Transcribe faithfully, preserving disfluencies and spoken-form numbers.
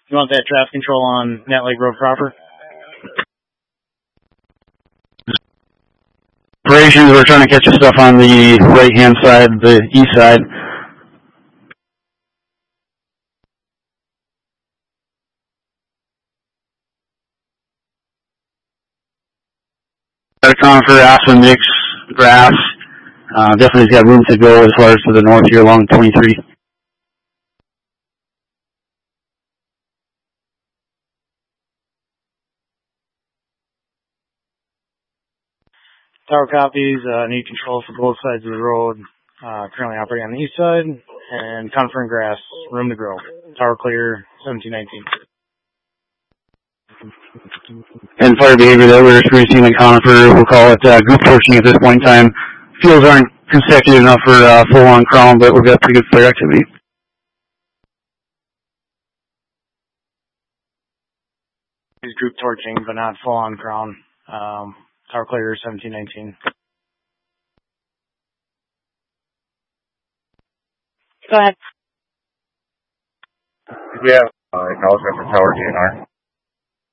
You want that traffic control on Net Lake Road proper? Operations, we're trying to catch your stuff on the right-hand side, the east side. Got a conifer, aspen mix, grass. Uh, definitely got room to go as far as to the north here along twenty-three. Tower copies, uh, need control for both sides of the road. Uh, currently operating on the east side, and conifer and grass, room to grow. Tower clear, seventeen nineteen. And fire behavior that we're experiencing in conifer, we'll call it uh, group torching at this point in time. Fields aren't consecutive enough for uh, full-on crown, but we've got pretty good fire activity. Is group torching, but not full-on crown. Um, tower clear, seventeen nineteen. Go ahead. We have uh, acknowledgement for Tower G N R.